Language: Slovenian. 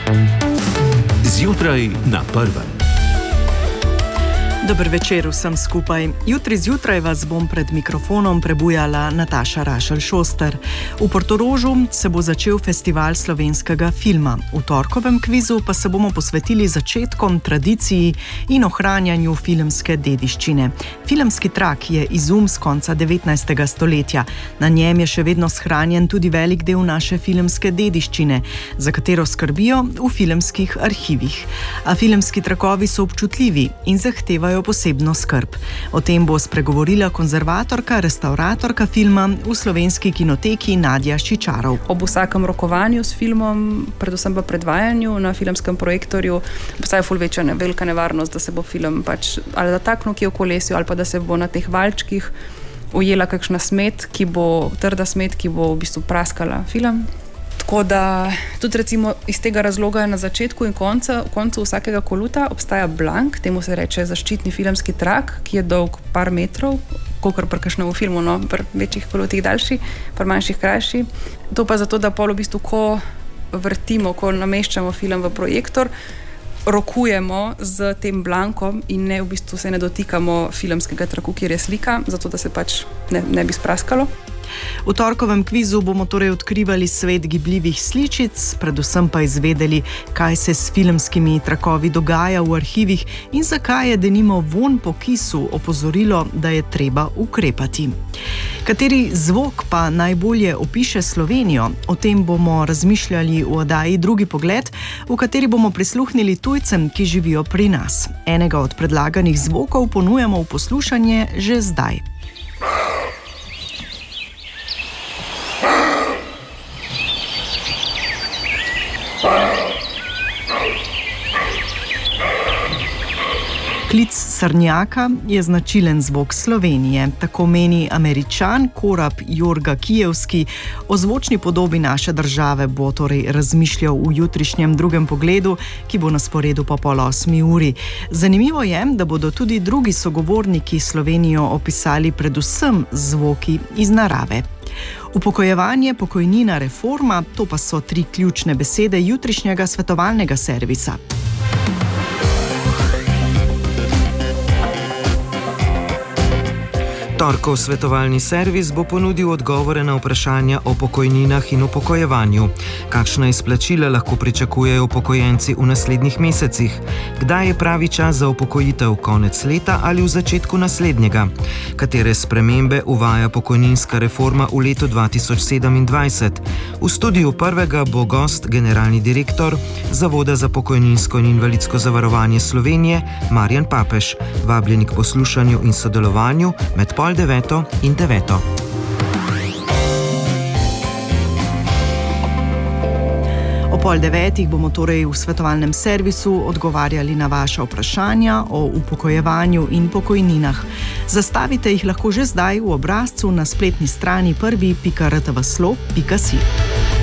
Zjutraj na prvem. Dober večer vsem skupaj. Jutri zjutraj vas bom pred mikrofonom prebujala Nataša Rašelj-Šoster. V Portorožu se bo začel festival slovenskega filma. V torkovem kvizu pa se bomo posvetili začetkom, tradiciji in ohranjanju filmske dediščine. Filmski trak je izum z konca 19. stoletja. Na njem je še vedno shranjen tudi velik del naše filmske dediščine, za katero skrbijo v filmskih arhivih. A filmski trakovi so občutljivi in zahtevajo posebno skrb. O tem bo spregovorila konzervatorka, restavratorka filma v Slovenski kinoteki Nadja Šičarov. Ob vsakem rokovanju s filmom, predvsem pa predvajanju na filmskem projektorju, obstaja ful večja velika nevarnost, da se bo film ali zataknil kje v kolesju, ali pa da se bo na teh valčkih ujela kakšna smet, trda smet, ki bo v bistvu praskala film. Tako da tudi recimo iz tega razloga na začetku in koncu vsakega koluta obstaja blank, temu se reče zaščitni filmski trak, ki je dolg par metrov, kolikor pri kakšnem filmu, pri večjih kolutih daljši, pri manjših krajši. To pa zato, da pol v bistvu, ko vrtimo, ko nameščamo film v projektor, rokujemo z tem blankom in ne v bistvu se ne dotikamo filmskega traku, kjer je slika, zato da se ne bi spraskalo. V torkovem kvizu bomo torej odkrivali svet gibljivih sličic, predvsem pa izvedeli, kaj se s filmskimi trakovi dogaja v arhivih in zakaj je denimo vonj po kisu opozorilo, da je treba ukrepati. Kateri zvok pa najbolje opiše Slovenijo? O tem bomo razmišljali v oddaji Drugi pogled, v kateri bomo prisluhnili tujcem, ki živijo pri nas. Enega od predlaganih zvokov ponujamo v poslušanje že zdaj. Klic srnjaka je značilen zvok Slovenije, tako meni Američan Korab Jorga Kijevski. O zvočni podobi naše države bo torej razmišljal v jutrišnjem Drugem pogledu, ki bo na sporedu po 7:30. Zanimivo je, da bodo tudi drugi sogovorniki Slovenijo opisali predvsem zvoki iz narave. Upokojevanje, pokojnina, reforma, to pa so 3 ključne besede jutrišnjega svetovalnega servisa. Torkov svetovalni servis bo ponudil odgovore na vprašanja o pokojninah in upokojevanju. Kakšna izplačila lahko pričakujejo upokojenci v naslednjih mesecih? Kdaj je pravi čas za upokojitev, konec leta ali v začetku naslednjega? Katere spremembe uvaja pokojninska reforma v letu 2027? V studiu prvega bo gost generalni direktor Zavoda za pokojninsko in invalidsko zavarovanje Slovenije Marjan Papež. Vabljeni k poslušanju in sodelovanju med 8:30 in 9:00. O 8:30 bomo torej v svetovalnem servisu odgovarjali na vaša vprašanja o upokojevanju in pokojninah. Zastavite jih lahko že zdaj v obrazcu na spletni strani prvi.rtvslo.si.